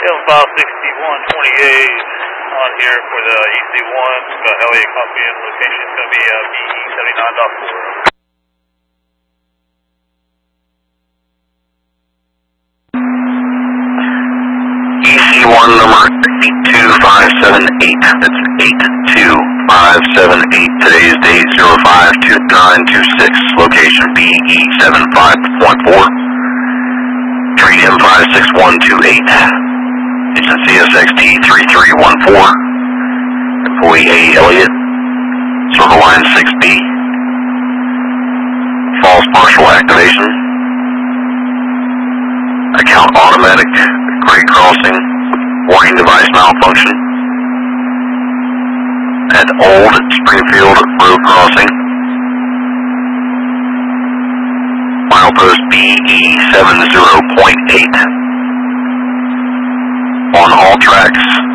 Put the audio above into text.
file 6128 on here for the EC1. Elliot copy and location is going to be BE79.4. EC1 number 82578. That's 82578. Today's date 052926. Location BE75.4. Train M56128. It's a CSXT 3314. Employee A. Elliott. Circle line 6B. False partial activation. Account automatic. Grade crossing. Warning device malfunction. At Old Springfield Road Crossing. Milepost BE70.8. On all tracks.